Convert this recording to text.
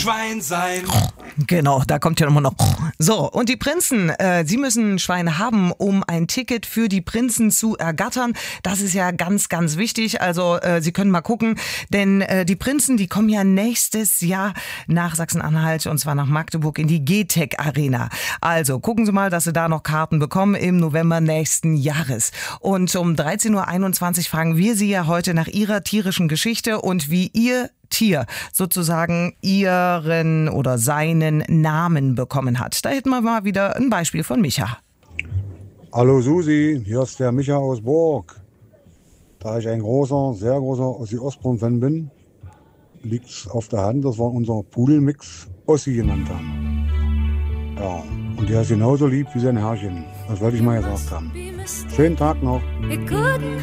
Schwein sein. Genau, da kommt ja immer noch. So, und die Prinzen, sie müssen ein Schwein haben, um ein Ticket für die Prinzen zu ergattern. Das ist ja ganz, ganz wichtig. Also Sie können mal gucken, denn die Prinzen, die kommen ja nächstes Jahr nach Sachsen-Anhalt und zwar nach Magdeburg in die GTEC Arena. Also gucken Sie mal, dass Sie da noch Karten bekommen im November nächsten Jahres. Und um 13.21 Uhr fragen wir Sie ja heute nach Ihrer tierischen Geschichte und wie Ihr Tier sozusagen ihren oder seinen Namen bekommen hat. Da hätten wir mal wieder ein Beispiel von Micha. Hallo Susi, hier ist der Micha aus Burg. Da ich ein großer, sehr großer Ossi-Osborn-Fan bin, liegt es auf der Hand, dass wir unser Pudelmix Ossi genannt haben. Ja, und der ist genauso lieb wie sein Herrchen. Das wollte ich mal gesagt haben. Schönen Tag noch.